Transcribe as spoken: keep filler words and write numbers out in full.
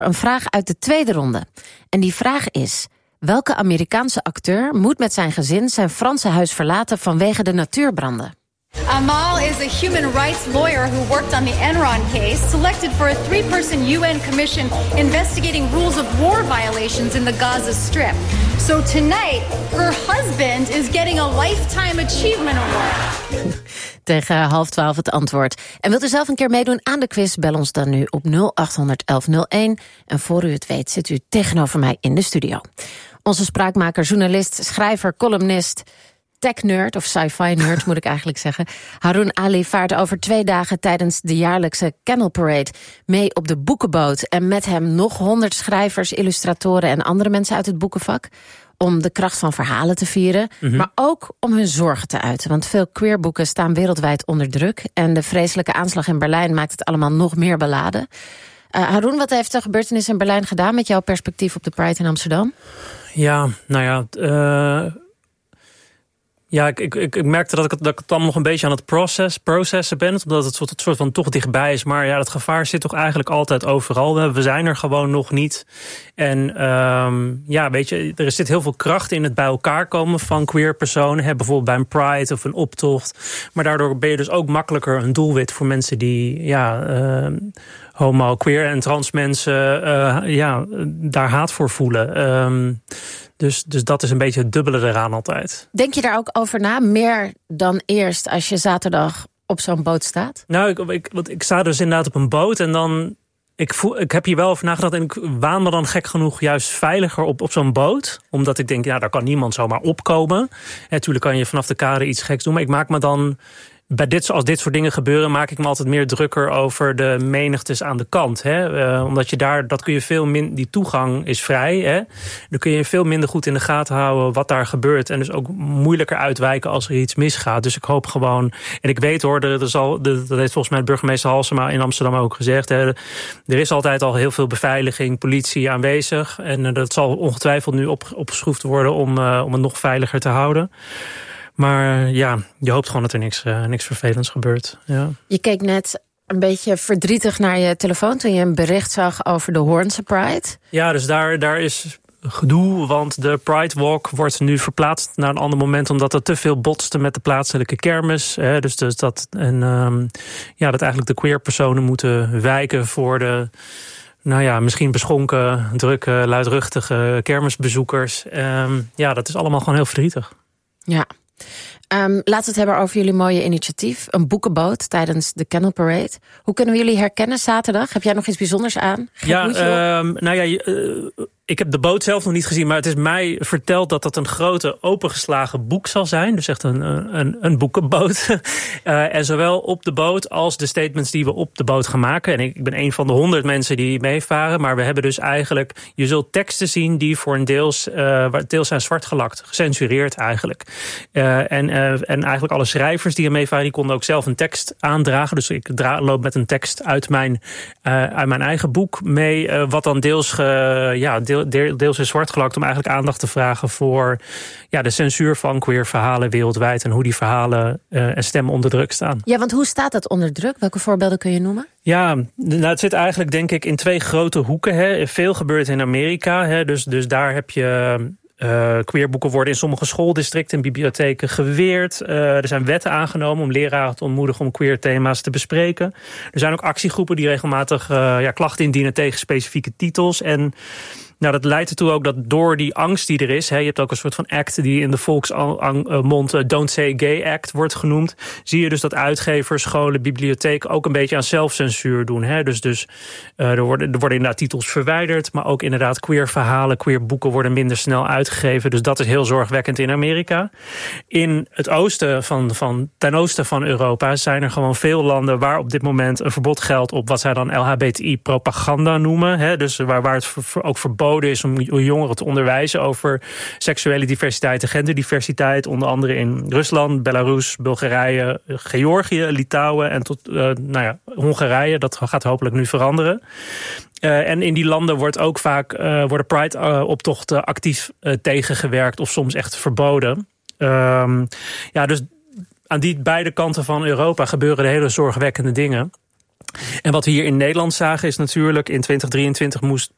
Een vraag uit de tweede ronde. En die vraag is: welke Amerikaanse acteur moet met zijn gezin zijn Franse huis verlaten vanwege de natuurbranden? Amal is a human rights lawyer who worked on the Enron case, selected for a three-person U N commission investigating rules of war violations in the Gaza Strip. So tonight, her husband is getting a Lifetime Achievement Award. Tegen half twaalf het antwoord. En wilt u zelf een keer meedoen aan de quiz? Bel ons dan nu op nul acht honderd elf nul één. En voor u het weet zit u tegenover mij in de studio. Onze spraakmaker, journalist, schrijver, columnist, tech-nerd of sci-fi-nerd moet ik eigenlijk zeggen. Haroon Ali vaart over twee dagen tijdens de jaarlijkse Canal Parade mee op de boekenboot. En met hem nog honderd schrijvers, illustratoren en andere mensen uit het boekenvak. Om de kracht van verhalen te vieren, mm-hmm. maar ook om hun zorgen te uiten. Want veel queerboeken staan wereldwijd onder druk. En de vreselijke aanslag in Berlijn maakt het allemaal nog meer beladen. Uh, Haroon, wat heeft de gebeurtenis in Berlijn gedaan met jouw perspectief op de Pride in Amsterdam? Ja, nou ja... Uh... Ja, ik, ik, ik merkte dat ik, het, dat ik het allemaal nog een beetje aan het process, processen ben. Omdat het soort, het soort van toch dichtbij is. Maar ja, het gevaar zit toch eigenlijk altijd overal. We zijn er gewoon nog niet. En um, ja, weet je, er zit heel veel kracht in het bij elkaar komen van queer personen. Hè, bijvoorbeeld bij een pride of een optocht. Maar daardoor ben je dus ook makkelijker een doelwit voor mensen die... ja. Uh, homo, queer en trans mensen uh, ja, daar haat voor voelen. Um, dus, dus dat is een beetje het dubbele eraan altijd. Denk je daar ook over na? Meer dan eerst als je zaterdag op zo'n boot staat? Nou, ik, ik, want ik sta dus inderdaad op een boot en dan... Ik, voel, ik heb hier wel over nagedacht en ik waan me dan gek genoeg juist veiliger op, op zo'n boot. Omdat ik denk, ja, daar kan niemand zomaar opkomen. Natuurlijk kan je vanaf de kade iets geks doen, maar ik maak me dan... Bij dit, als dit soort dingen gebeuren, maak ik me altijd meer drukker over de menigtes aan de kant. Hè? Uh, omdat je daar, dat kun je veel minder, die toegang is vrij. Hè? Dan kun je veel minder goed in de gaten houden wat daar gebeurt. En dus ook moeilijker uitwijken als er iets misgaat. Dus ik hoop gewoon, en ik weet hoor, er, er zal, dat heeft volgens mij burgemeester Halsema in Amsterdam ook gezegd. Hè? Er is altijd al heel veel beveiliging, politie aanwezig. En uh, dat zal ongetwijfeld nu op, opgeschroefd worden om, uh, om het nog veiliger te houden. Maar ja, je hoopt gewoon dat er niks, uh, niks vervelends gebeurt. Ja. Je keek net een beetje verdrietig naar je telefoon toen je een bericht zag over de Hoornse Pride. Ja, dus daar, daar is gedoe, want de Pride Walk wordt nu verplaatst naar een ander moment, omdat er te veel botste met de plaatselijke kermis. Hè, dus, dus dat, en, um, ja, dat eigenlijk de queer personen moeten wijken voor de... Nou ja, misschien beschonken, drukke, luidruchtige kermisbezoekers. Um, ja, dat is allemaal gewoon heel verdrietig. Ja. Um, laten we het hebben over jullie mooie initiatief. Een boekenboot tijdens de Canal Parade. Hoe kunnen we jullie herkennen zaterdag? Heb jij nog iets bijzonders aan? Geen ja, um, nou ja, uh, ik heb de boot zelf nog niet gezien, maar het is mij verteld dat dat een grote opengeslagen boek zal zijn. Dus echt een, een, een boekenboot. uh, en zowel op de boot als de statements die we op de boot gaan maken. En ik, ik ben een van de honderd mensen die meevaren. Maar we hebben dus eigenlijk, je zult teksten zien die voor een deels, uh, deels zijn zwart gelakt. Gecensureerd eigenlijk. Uh, en, uh, en eigenlijk alle schrijvers die er meevaren, die konden ook zelf een tekst aandragen. Dus ik dra- loop met een tekst uit mijn, uh, uit mijn eigen boek mee. Uh, wat dan deels, uh, ja, deel, deels is zwart gelakt om eigenlijk aandacht te vragen voor ja, de censuur van queer verhalen wereldwijd en hoe die verhalen uh, en stemmen onder druk staan. Ja, want hoe staat dat onder druk? Welke voorbeelden kun je noemen? Ja, nou, het zit eigenlijk denk ik in twee grote hoeken. Hè. Veel gebeurt in Amerika, hè. Dus, dus daar heb je... Uh, queerboeken worden in sommige schooldistricten en bibliotheken geweerd. Uh, er zijn wetten aangenomen om leraren te ontmoedigen om queer thema's te bespreken. Er zijn ook actiegroepen die regelmatig uh, ja, klachten indienen tegen specifieke titels. En nou, dat leidt ertoe ook dat door die angst die er is... Hè, je hebt ook een soort van act die in de volksmond uh, Don't Say Gay Act wordt genoemd. Zie je dus dat uitgevers, scholen, bibliotheken ook een beetje aan zelfcensuur doen. Hè. Dus, dus uh, er, worden, er worden inderdaad titels verwijderd... maar ook inderdaad queer verhalen, queer boeken worden minder snel uitgegeven. Dus dat is heel zorgwekkend in Amerika. In het oosten van, van, ten oosten van Europa zijn er gewoon veel landen... waar op dit moment een verbod geldt op wat zij dan L H B T I-propaganda noemen. Hè. Dus waar, waar het ver, ook verboden is om jongeren te onderwijzen over seksuele diversiteit en genderdiversiteit. Onder andere in Rusland, Belarus, Bulgarije, Georgië, Litouwen en tot uh, nou ja, Hongarije. Dat gaat hopelijk nu veranderen. Uh, en in die landen wordt ook vaak uh, worden Pride-optochten uh, actief uh, tegengewerkt of soms echt verboden. Um, ja, dus aan die beide kanten van Europa gebeuren de hele zorgwekkende dingen. En wat we hier in Nederland zagen is natuurlijk... in twintig drieëntwintig moest